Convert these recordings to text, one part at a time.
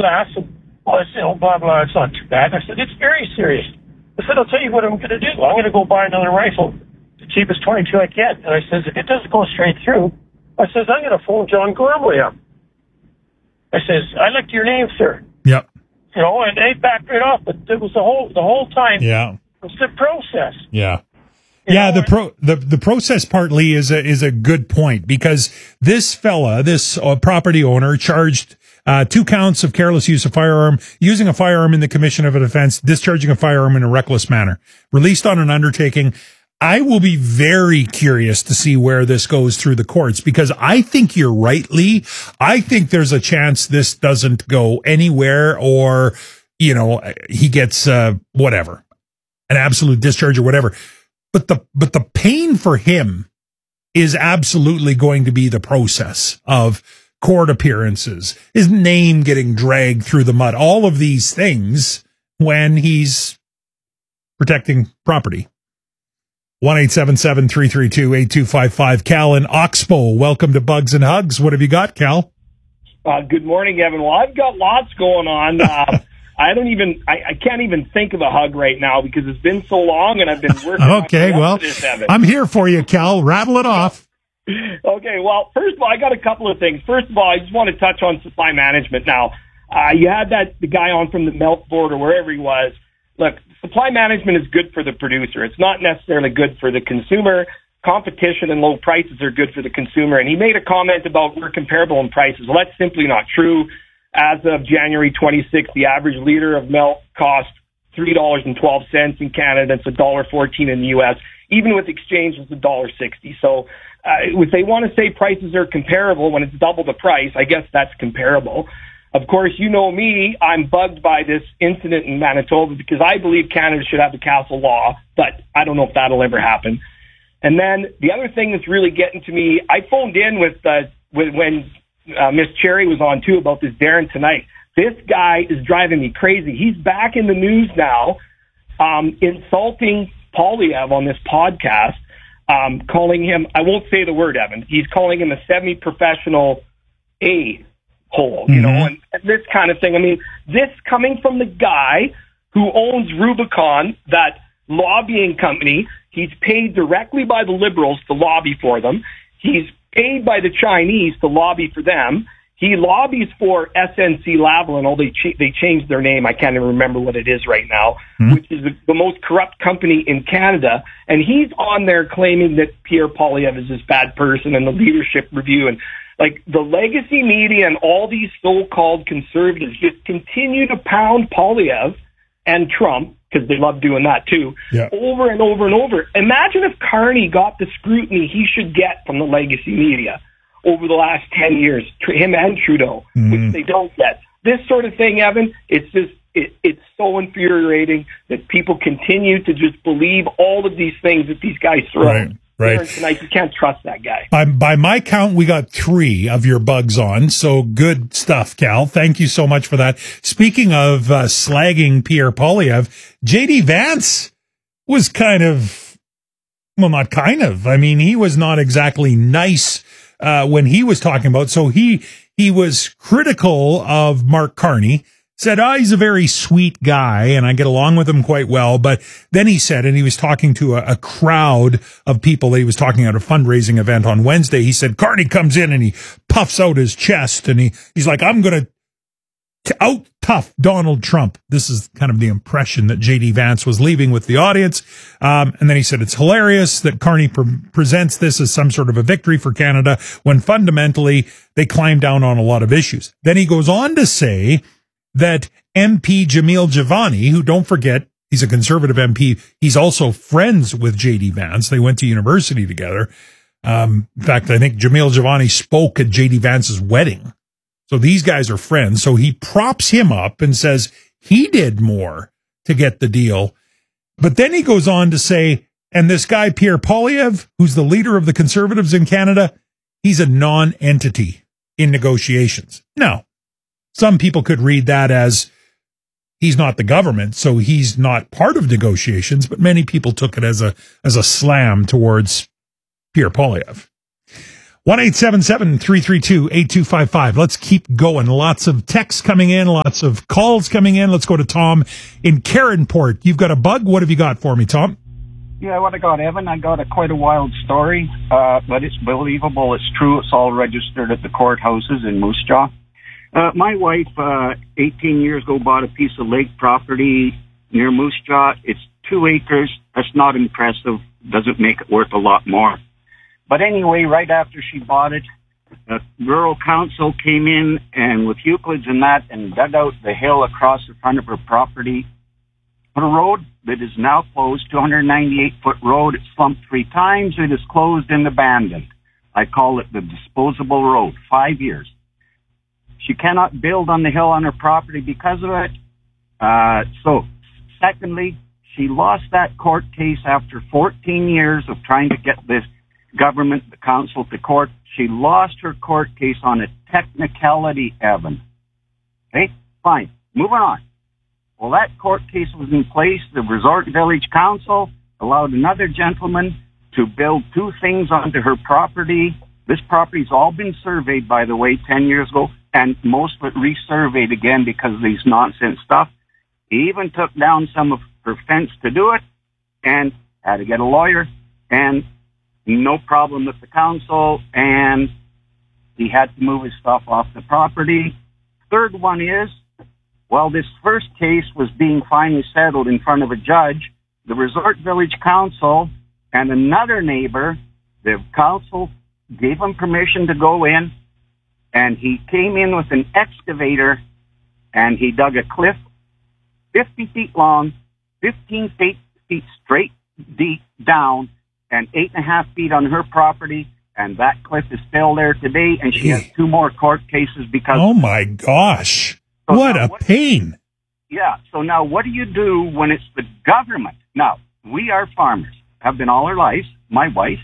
laughs. And, I said, oh, blah, blah, it's not too bad. I said, it's very serious. I said, I'll tell you what I'm going to do. I'm going to go buy another rifle, the cheapest 22 I get. And I says, if it doesn't go straight through, I says, I'm going to phone John Gormley up. I says, I liked your name, sir. Yep. And they backed it up, but it was the whole time. Yeah. It's the process. Yeah. The process partly is a good point, because this fella, this property owner, charged 2 counts of careless use of firearm, using a firearm in the commission of an offense, discharging a firearm in a reckless manner, released on an undertaking. I will be very curious to see where this goes through the courts, because I think you're right, Lee. I think there's a chance this doesn't go anywhere, or, he gets, whatever, an absolute discharge or whatever. But the pain for him is absolutely going to be the process of court appearances, his name getting dragged through the mud, all of these things when he's protecting property. 1-877-332-8255. Cal in Oxbow, welcome to Bugs and Hugs. What have you got, Cal? Good morning, Evan. Well, I've got lots going on. I can't even think of a hug right now because it's been so long and I've been working. Okay, well, this, I'm here for you, Cal. Rattle it off. Okay, well, first of all, I got a couple of things. First of all, I just want to touch on supply management. Now, you had the guy on from the Milk Board or wherever he was. Look, supply management is good for the producer. It's not necessarily good for the consumer. Competition and low prices are good for the consumer. And he made a comment about we're comparable in prices. Well, that's simply not true. As of January 26th, the average liter of milk cost $3.12 in Canada. It's $1.14 in the U.S. Even with exchange, it's $1.60. So if they want to say prices are comparable when it's double the price, I guess that's comparable. Of course, you know me, I'm bugged by this incident in Manitoba because I believe Canada should have the castle law, but I don't know if that'll ever happen. And then the other thing that's really getting to me, I phoned in when Miss Cherry was on too about this Darren tonight. This guy is driving me crazy. He's back in the news now, insulting Poilievre on this podcast, calling him, I won't say the word, Evan, he's calling him a semi-professional a-hole, and this kind of thing. I mean, this coming from the guy who owns Rubicon, that lobbying company. He's paid directly by the Liberals to lobby for them. He's paid by the Chinese to lobby for them. He lobbies for SNC-Lavalin, although they changed their name. I can't even remember what it is right now, which is the most corrupt company in Canada. And he's on there claiming that Pierre Poilievre is this bad person and the leadership review. And like the legacy media and all these so-called conservatives just continue to pound Poilievre and Trump, because they love doing that too, over and over and over. Imagine if Carney got the scrutiny he should get from the legacy media over the last 10 years, him and Trudeau, which they don't get. This sort of thing, Evan, it's just, it's so infuriating that people continue to just believe all of these things that these guys throw. Right. Tonight, you can't trust that guy. By my count, we got 3 of your bugs on, so good stuff, Cal. Thank you so much for that. Speaking of slagging Pierre Poilievre, J.D. Vance was not kind of. I mean, he was not exactly nice when he was talking about. So he was critical of Mark Carney. Said, he's a very sweet guy and I get along with him quite well. But then he said, and he was talking to a crowd of people that he was talking at a fundraising event on Wednesday. He said, Carney comes in and he puffs out his chest and he's like, I'm going to out tough Donald Trump. This is kind of the impression that J.D. Vance was leaving with the audience. And then he said, it's hilarious that Carney presents this as some sort of a victory for Canada when fundamentally they climb down on a lot of issues. Then he goes on to say that MP Jamil Javani, who, don't forget, he's a conservative MP. He's also friends with J.D. Vance. They went to university together. In fact, I think Jamil Javani spoke at J.D. Vance's wedding. So these guys are friends. So he props him up and says he did more to get the deal. But then he goes on to say, and this guy, Pierre Poilievre, who's the leader of the Conservatives in Canada, he's a non-entity in negotiations. Now, some people could read that as he's not the government, so he's not part of negotiations, but many people took it as a slam towards Pierre Poilievre. 1-877-332-8255. Let's keep going. Lots of texts coming in, lots of calls coming in. Let's go to Tom in Caronport. You've got a bug. What have you got for me, Tom? Yeah, what I got, Evan, I got quite a wild story, but it's believable. It's true. It's all registered at the courthouses in Moose Jaw. My wife, 18 years ago, bought a piece of lake property near Moose Jaw. It's 2 acres. That's not impressive. Doesn't make it worth a lot more. But anyway, right after she bought it, the rural council came in and with Euclids and that and dug out the hill across the front of her property. Put a road that is now closed, 298-foot road. It's slumped 3 times. It is closed and abandoned. I call it the disposable road, 5 years. She cannot build on the hill on her property because of it. Secondly, she lost that court case after 14 years of trying to get this government, the council to court. She lost her court case on a technicality, Evan. Okay, fine. Moving on. Well, that court case was in place. The Resort Village Council allowed another gentleman to build 2 things onto her property. This property's all been surveyed, by the way, 10 years ago, and most of it resurveyed again because of these nonsense stuff. He even took down some of her fence to do it and had to get a lawyer, and no problem with the council, and he had to move his stuff off the property. Third one is, while this first case was being finally settled in front of a judge, the Resort Village Council and another neighbor, the council gave him permission to go in, and he came in with an excavator, and he dug a cliff 50 feet long, 15 feet straight deep down, and 8.5 feet on her property, and that cliff is still there today, and she has 2 more court cases because... Oh, my gosh. So what a pain. Yeah, so now what do you do when it's the government? Now, we are farmers, have been all our lives, my wife,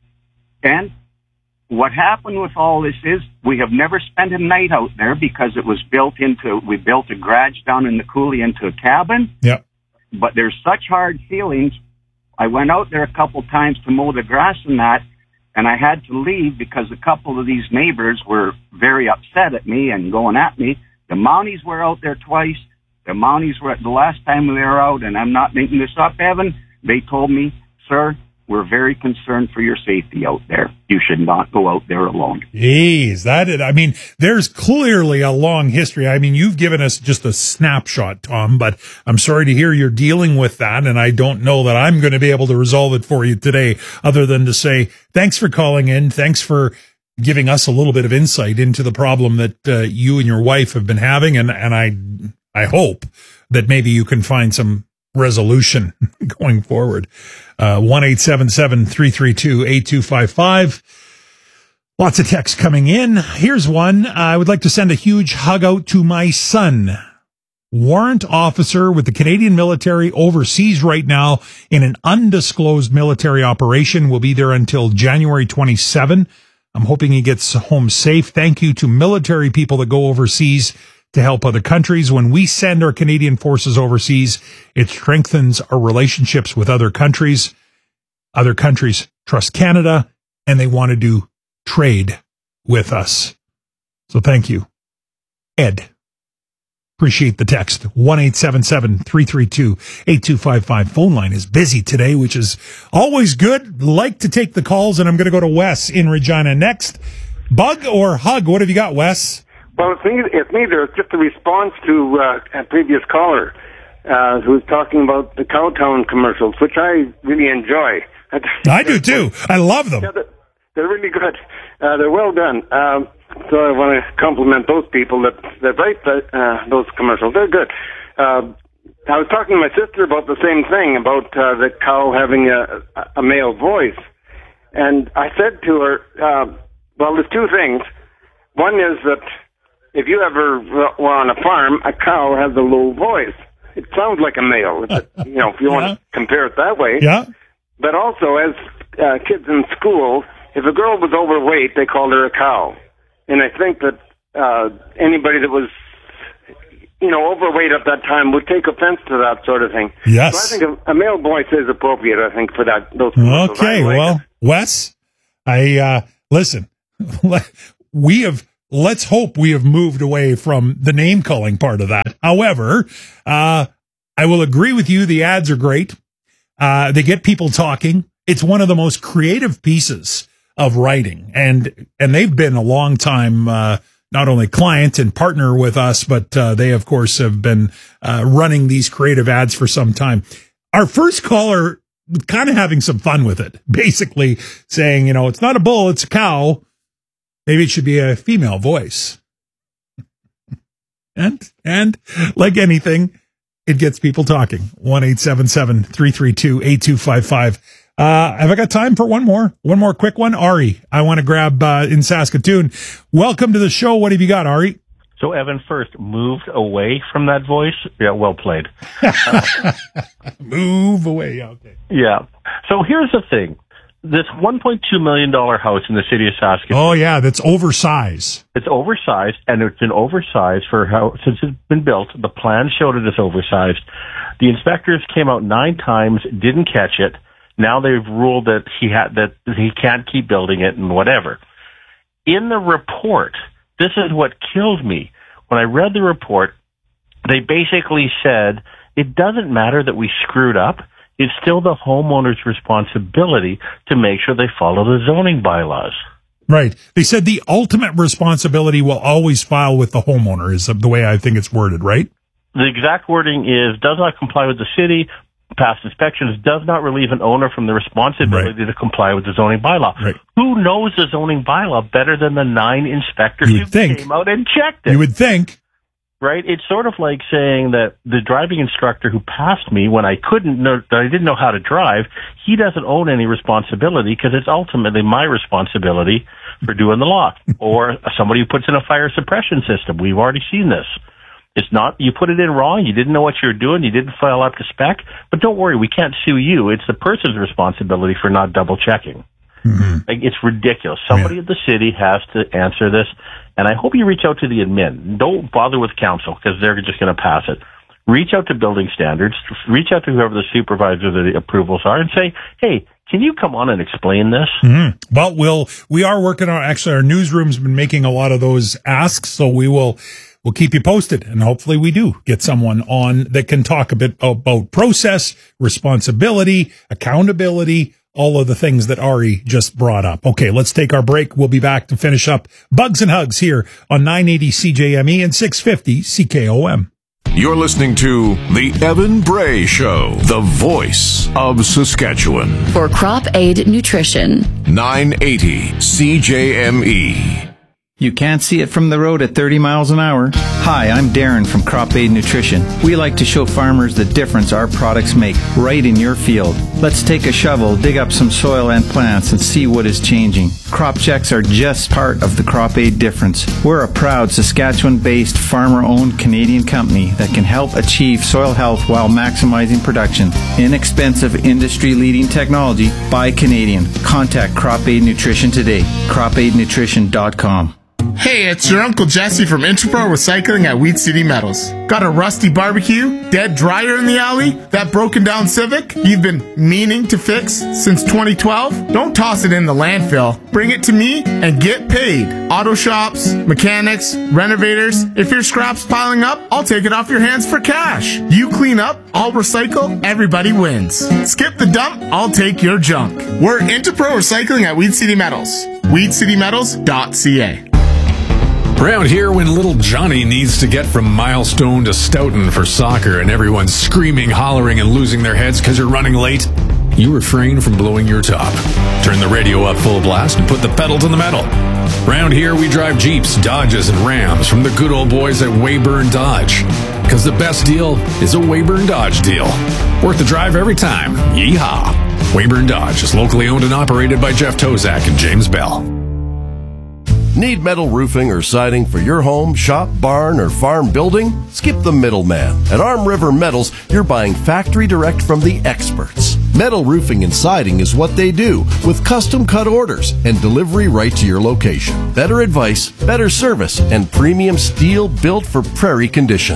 and what happened with all this is we have never spent a night out there because it was we built a garage down in the coulee into a cabin. Yep. But there's such hard ceilings. I went out there a couple times to mow the grass and that, and I had to leave because a couple of these neighbors were very upset at me and going at me. The Mounties were out there twice. The Mounties were the last time we were out, and I'm not making this up, Evan. They told me, sir, we're very concerned for your safety out there. You should not go out there alone. Jeez, there's clearly a long history. I mean, you've given us just a snapshot, Tom, but I'm sorry to hear you're dealing with that, and I don't know that I'm going to be able to resolve it for you today, other than to say, thanks for calling in. Thanks for giving us a little bit of insight into the problem that you and your wife have been having, and I hope that maybe you can find some resolution going forward. 1-877-332-8255. Lots of texts coming in. Here's one. I would like to send a huge hug out to my son. Warrant officer with the Canadian military overseas right now in an undisclosed military operation. Will be there until January 27. I'm hoping he gets home safe. Thank you to military people that go overseas to help other countries. When we send our Canadian forces overseas, it strengthens our relationships with other countries. Other countries trust Canada, and they want to do trade with us. So thank you, Ed. Appreciate the text. 1-877-332-8255. Phone line is busy today, which is always good. Like to take the calls, and I'm going to go to Wes in Regina next. Bug or hug? What have you got, Wes? Well, it's neither. It's just a response to a previous caller who was talking about the Cowtown commercials, which I really enjoy. I do, too. I love them. Yeah, they're really good. They're well done. So I want to compliment those people that write those commercials. They're good. I was talking to my sister about the same thing, about the cow having a male voice. And I said to her, well, there's 2 things. One is that if you ever were on a farm, a cow has a low voice. It sounds like a male, if you want to compare it that way. Yeah. But also, as kids in school, if a girl was overweight, they called her a cow. And I think that anybody that was, overweight at that time would take offense to that sort of thing. Yes. So I think a male voice is appropriate, I think, for those. Okay, well, Wes, listen, let's hope we have moved away from the name calling part of that. However, I will agree with you. The ads are great. They get people talking. It's one of the most creative pieces of writing, and they've been a long time, not only client and partner with us, but they of course have been running these creative ads for some time. Our first caller kind of having some fun with it, basically saying, it's not a bull, it's a cow. Maybe it should be a female voice. And like anything, it gets people talking. 1-877-332-8255. Have I got time for one more quick one? Ari, I want to grab in Saskatoon. Welcome to the show. What have you got, Ari? So Evan first moved away from that voice. Yeah, well played. Move away. Okay. Yeah. So here's the thing. This $1.2 million house in the city of Saskatoon. Oh, yeah, that's oversized. It's oversized, and it's been oversized since it's been built. The plan showed it as oversized. The inspectors came out 9 times, didn't catch it. Now they've ruled that he can't keep building it and whatever. In the report, this is what killed me. When I read the report, they basically said, it doesn't matter that we screwed up. It's still the homeowner's responsibility to make sure they follow the zoning bylaws. Right. They said the ultimate responsibility will always file with the homeowner is the way I think it's worded, right? The exact wording is, does not comply with the city, past inspections, does not relieve an owner from the responsibility to comply with the zoning bylaw. Right. Who knows the zoning bylaw better than the 9 inspectors who came out and checked it? You would think. Right? It's sort of like saying that the driving instructor who passed me when I didn't know how to drive, he doesn't own any responsibility because it's ultimately my responsibility for doing the law. Or somebody who puts in a fire suppression system. We've already seen this. It's not, you put it in wrong, you didn't know what you were doing, you didn't file up to spec, but don't worry, we can't sue you. It's the person's responsibility for not double checking. Mm-hmm. It's ridiculous. Somebody at the city has to answer this, and I hope you reach out to the admin. Don't bother with council because they're just going to pass it. Reach out to building standards, reach out to whoever the supervisor of the approvals are and say, hey, can you come on and explain this? Mm-hmm. Well, we are working on, actually our newsroom's been making a lot of those asks, so we'll keep you posted, and hopefully we do get someone on that can talk a bit about process, responsibility, accountability, all of the things that Ari just brought up. Okay, let's take our break. We'll be back to finish up Bugs and Hugs here on 980 CJME and 650 CKOM. You're listening to The Evan Bray Show, the voice of Saskatchewan. For Crop Aid Nutrition. 980 CJME. You can't see it from the road at 30 miles an hour. Hi, I'm Darren from Crop Aid Nutrition. We like to show farmers the difference our products make right in your field. Let's take a shovel, dig up some soil and plants, and see what is changing. Crop checks are just part of the Crop Aid difference. We're a proud Saskatchewan-based, farmer-owned Canadian company that can help achieve soil health while maximizing production. Inexpensive, industry-leading technology by Canadian. Contact Crop Aid Nutrition today. CropAidNutrition.com. Hey, it's your Uncle Jesse from Interpro Recycling at Weed City Metals. Got a rusty barbecue, dead dryer in the alley, that broken down Civic you've been meaning to fix since 2012? Don't toss it in the landfill. Bring it to me and get paid. Auto shops, mechanics, renovators. If your scrap's piling up, I'll take it off your hands for cash. You clean up, I'll recycle, everybody wins. Skip the dump, I'll take your junk. We're Interpro Recycling at Weed City Metals. WeedCityMetals.ca. Around here, when little Johnny needs to get from Milestone to Stoughton for soccer and everyone's screaming, hollering, and losing their heads because you're running late, you refrain from blowing your top. Turn the radio up full blast and put the pedal to the metal. Around here, we drive Jeeps, Dodges, and Rams from the good old boys at Weyburn Dodge. Because the best deal is a Weyburn Dodge deal. Worth the drive every time. Yeehaw! Weyburn Dodge is locally owned and operated by Jeff Tozak and James Bell. Need metal roofing or siding for your home, shop, barn, or farm building? Skip the middleman. At Arm River Metals, you're buying factory direct from the experts. Metal roofing and siding is what they do, with custom cut orders and delivery right to your location. Better advice, better service, and premium steel built for prairie conditions.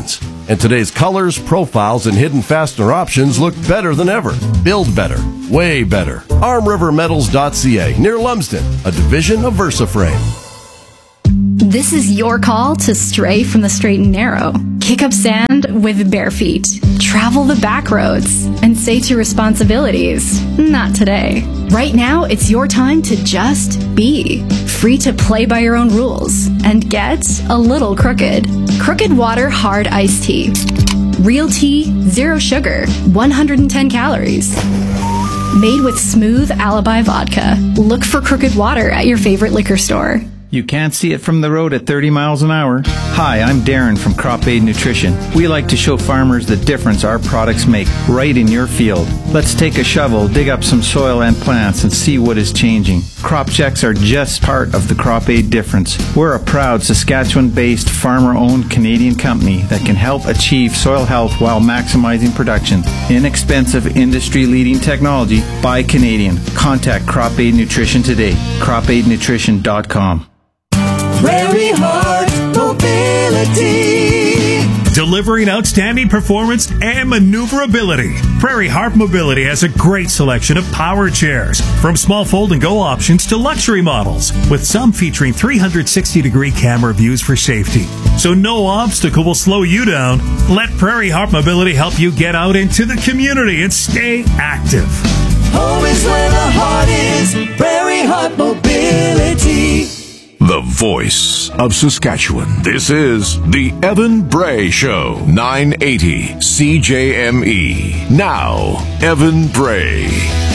And today's colors, profiles, and hidden fastener options look better than ever. Build better. Way better. ArmRiverMetals.ca, near Lumsden, a division of VersaFrame. This is your call to stray from the straight and narrow. Kick up sand with bare feet. Travel the back roads and say to responsibilities, not today. Right now, it's your time to just be. Free to play by your own rules and get a little crooked. Crooked Water Hard Iced Tea. Real tea, 0 sugar, 110 calories. Made with smooth Alibi vodka. Look for Crooked Water at your favorite liquor store. You can't see it from the road at 30 miles an hour. Hi, I'm Darren from Crop Aid Nutrition. We like to show farmers the difference our products make right in your field. Let's take a shovel, dig up some soil and plants, and see what is changing. Crop checks are just part of the Crop Aid difference. We're a proud Saskatchewan-based, farmer-owned Canadian company that can help achieve soil health while maximizing production. Inexpensive, industry-leading technology by Canadian. Contact Crop Aid Nutrition today. CropAidNutrition.com. Prairie Heart Mobility. Delivering outstanding performance and maneuverability. Prairie Heart Mobility has a great selection of power chairs, from small fold-and-go options to luxury models, with some featuring 360-degree camera views for safety. So no obstacle will slow you down. Let Prairie Heart Mobility help you get out into the community and stay active. Home is where the heart is. Prairie Heart Mobility. The voice of Saskatchewan. This is the Evan Bray Show, 980 CJME. Now, Evan Bray.